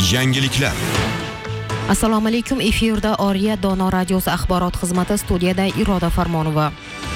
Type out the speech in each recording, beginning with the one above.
Yangiliklar. Assalomu alaykum. Efirda Oriya Dono radiosi axborot xizmati, studiyada Iroda Farmonova.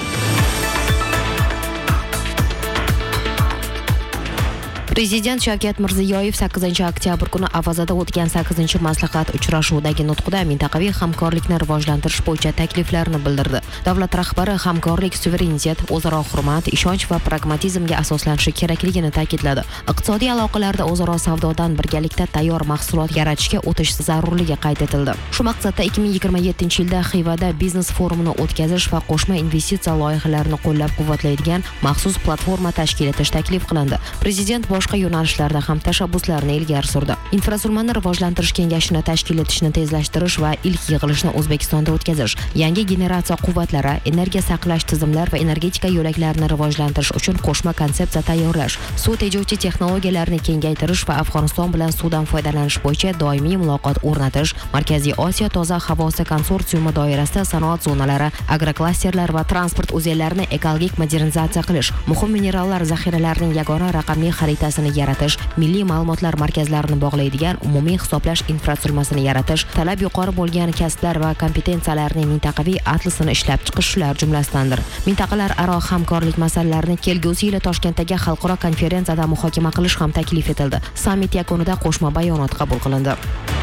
Prezident Shavkat Mirziyoyev 8-oktyabr kuni Avazada o'tgan 8-maslahat uchrashuvdagi nutqida mintaqaviy hamkorlikni rivojlantirish bo'yicha takliflarni bildirdi. Davlat rahbari hamkorlik, suverenitet, o'zaro hurmat, ishonch va pragmatizmga asoslanishi kerakligini ta'kidladi. Iqtisodiy aloqalarda o'zaro savdodan birgalikda tayyor mahsulot yaratishga o'tish zarurligi qayd etildi. Shu maqsadda 2027-yilda Xivada biznes forumini o'tkazish va qo'shma investitsiya loyihalarini qo'llab-quvvatlaydigan maxsus platforma tashkil etish taklif qilindi. Prezident boshqa yo'nalishlarda ham tashabbuslarni ilgari surdi. Infratuzilmani rivojlantirish kengashini tashkil etishni tezlashtirish va ilk yig'ilishni O'zbekistonda o'tkazish, yangi generatsiya quvvatlari, energiya saqlash tizimlar va energetika yo'laklarini rivojlantirish uchun qo'shma konsepsiya tayyorlash, suv tejovchi texnologiyalarni kengaytirish va Afg'oniston bilan suvdan foydalanish bo'yicha doimiy muloqot o'rnatish, Markaziy Osiyo toza havosi konsorsiumi doirasida sanoat zonalari, agroklasterlar va transport o'zanlarini ekologik modernizatsiya qilish, muhim minerallar zaxiralarining yagona raqamli xaritasini yaratish, milliy ma'lumotlar markazlarini bog'laydigan umumiy hisoblash infratuzilmasini yaratish, talab yuqori bo'lgan kasblar va kompetensiyalarning mintaqaviy atlasini ishlab chiqish shular jumlasidandir. Mintaqalar aro hamkorlik masalalarini kelgusi yili Toshkentdagi xalqaro konferensiyada muhokama qilish ham taklif etildi. Sammit yakunida qo'shma bayonot qabul qilindi.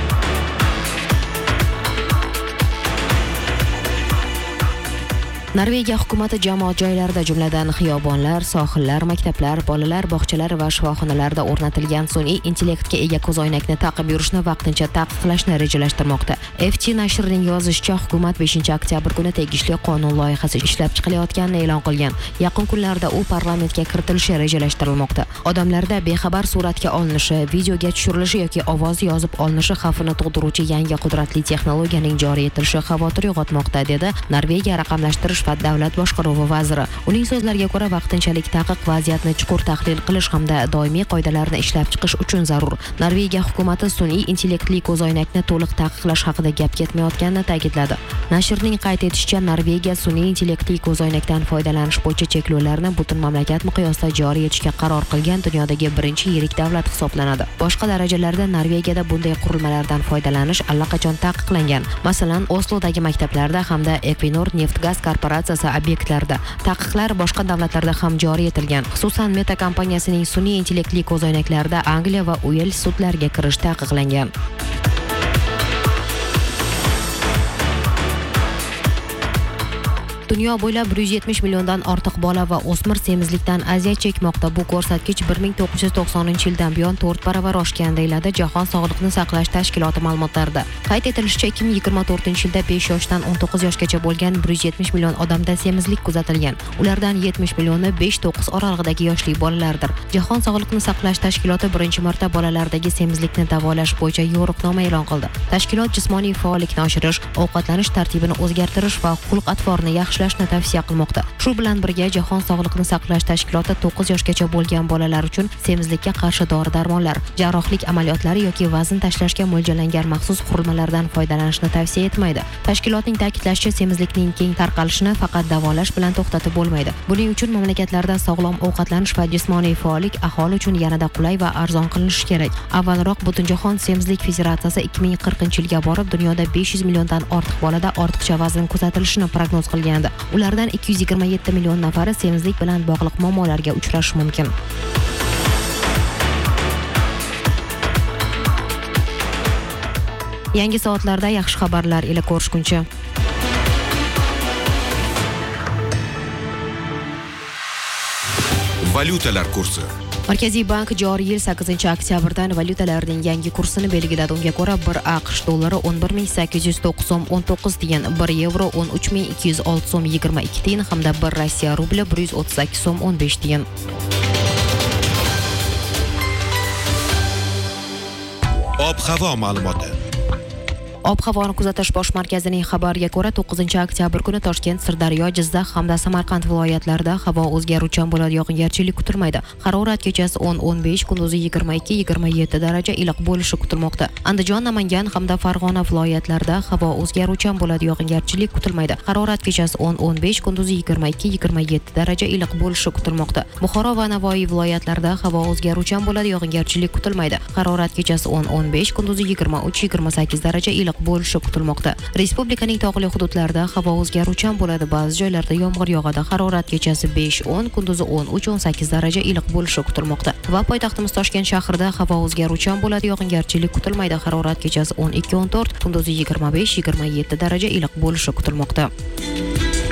Norvegiya hukumati jamoat joylarida, jumladan xiyobonlar, sohillar, maktablar, bolalar bog'chalari va shifoxonalarda o'rnatilgan sun'iy intellektga ega ko'zoynakni taqib yurishni vaqtincha taqiqlashni rejalashtirmoqda. FT nashrining yozishicha, hukumat 5-oktyabr kuni tegishli qonun loyihasi ishlab chiqilayotganini e'lon qilgan. Yaqin kunlarda u parlamentga kiritilishi rejalashtirilmoqda. Odamlarda bexabar suratga olinishi, videoga tushirilishi yoki ovoz yozib olinishi xavfini tug'diruvchi yangi qudratli texnologiyaning joriy etilishi xavotir uyg'otmoqda, dedi Norvegiya raqamlashtirish va davlat boshqaruvi vaziri. Uning so'zlariga ko'ra, vaqtinchalik taqiq vaziyatni chuqur tahlil qilish hamda doimiy qoidalarni ishlab chiqish uchun zarur. Norvegiya hukumati sun'iy intellektli ko'zoynakni to'liq taqiqlash haqida gap ketmayotganini ta'kidladi. Nashrning qayd etishicha, Norvegiya sun'iy intellektli ko'zoynakdan foydalanish bo'yicha cheklovlarni butun mamlakat miqyosida joriy etishga qaror qilgan dunyodagi birinchi yirik davlat hisoblanadi. Boshqa darajalarda Norvegiyada bunday qurilmalardan foydalanish allaqachon taqiqlangan. Masalan, Oslodagi maktablarda hamda Equinor neft-gaz korporatsiyasi obyektlarida. Taqiqlar boshqa davlatlarda ham joriy etilgan. Xususan, Meta kompaniyasining sun'iy intellektli ko'zoynaklarida Angliya va Uels sudlariga kirish taqiqlangan. Dunyo bo'ylab 170 milliondan ortiq bola va o'smir semizlikdan aziyat chekmoqda. Bu ko'rsatkich 1990-yildan buyon 4 baravar oshgan, deyiladi Jahon sog'liqni saqlash tashkiloti ma'lumotlarida. Qayd etilishicha, 2024-yilda 5 yoshdan 19 yoshgacha bo'lgan 170 million odamda semizlik kuzatilgan. Ulardan 70 millioni 5-9 oralig'idagi yoshli bolalardir. Jahon sog'liqni saqlash tashkiloti birinchi marta bolalardagi semizlikni davolash bo'yicha yo'riqnoma e'lon qildi. Tashkilot jismoniy faollikni oshirish, ovqatlanish tartibini o'zgartirish va xulq-atvorni yaxshilashni tavsiya qilmoqda. Shu bilan birga Jahon sog'liqni saqlash tashkiloti 9 yoshgacha bo'lgan bolalar uchun semizlikka qarshi dori-darmonlar, jarrohlik amaliyotlari yoki vazn tashlashga mo'ljallangan maxsus qurilmalardan foydalanishni tavsiya etmaydi. Tashkilotning ta'kidlashicha, semizlikning keng tarqalishini faqat davolash bilan to'xtatib bo'lmaydi. Buning uchun mamlakatlarda sog'lom ovqatlanish va jismoniy faollik aholi uchun yanada qulay va arzon qilinishi kerak. Avvalroq Butunjahon semizlik federatsiyasi 2040-yilga borib dunyoda 500 milliondan ortiq bolada ortiqcha vazn kuzatilishini prognoz qilgandi. Ulardan 227 million nafari semizlik bilan bog'liq muammolarga uchrashi mumkin. Yangi soatlarda yaxshi xabarlar ila ko'rishguncha. Valyutalar kursi. Markaziy bank joriy yil 8-oktyabrdan valyutalarning yangi kursini belgiladi. Unga ko'ra 1 AQSh dollari 11.809 so'm 19 tiyin, 1 yevro 13.206 so'm 22 tiyin hamda 1 Rossiya rubli 138 so'm 15 tiyin. Ob-havo ma'lumoti. Ob-havoni kuzatish bosh markazining xabariga ko'ra 9-oktyabr kuni Toshkent, Sirdaryo, Jizzax hamda Samarqand viloyatlarida havo o'zgaruvchan bo'ladi, yog'ingarchilik kutilmaydi. Harorat kechasi 10-15, kunduzi 22-27 daraja iliq bo'lishi kutilmoqda. Andijon, Namangan hamda Farg'ona viloyatlarida havo o'zgaruvchan bo'ladi, yog'ingarchilik kutilmaydi. Harorat kechasi 10-15, kunduzi 22-27 daraja iliq bo'lishi kutilmoqda. Buxoro va Navoiy viloyatlarida havo o'zgaruvchan bo'ladi, yog'ingarchilik kutilmaydi. Harorat kechasi 10-15, kunduzi 23-28 daraja iliq bo'lishi kutilmoqda. Respublikaning tog'li hududlarida havo o'zgaruvchan bo'ladi, ba'zi joylarda yomg'ir yog'adi. Harorat kechasi 5-10, kunduzi 13-18 daraja iliq bo'lishi kutilmoqda. Va poytaxtimiz Toshkent shahrida havo o'zgaruvchan bo'ladi, yog'ingarchilik kutilmaydi. Harorat kechasi 12-14, kunduzi 25-27 daraja iliq bo'lishi kutilmoqda.